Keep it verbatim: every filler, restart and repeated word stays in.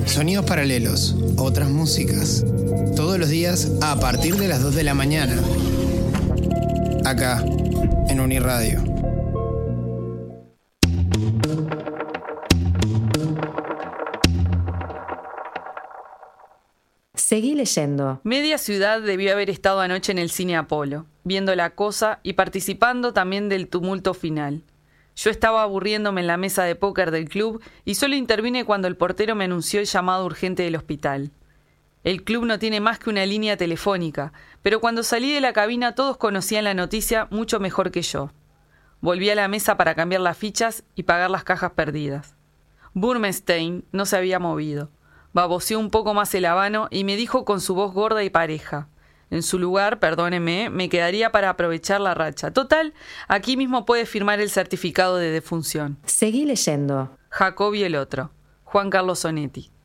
Sonidos paralelos, otras músicas. Todos los días a partir de las dos de la mañana. Acá, en Uniradio. Seguí leyendo. Media ciudad debió haber estado anoche en el Cine Apolo, viendo La Cosa y participando también del tumulto final. Yo estaba aburriéndome en la mesa de póker del club y solo intervine cuando el portero me anunció el llamado urgente del hospital. El club no tiene más que una línea telefónica, pero cuando salí de la cabina todos conocían la noticia mucho mejor que yo. Volví a la mesa para cambiar las fichas y pagar las cajas perdidas. Burmestein no se había movido. Baboseó un poco más el habano y me dijo con su voz gorda y pareja: en su lugar, perdóneme, me quedaría para aprovechar la racha. Total, aquí mismo puede firmar el certificado de defunción. Seguí leyendo. Jacobi el otro. Juan Carlos Onetti.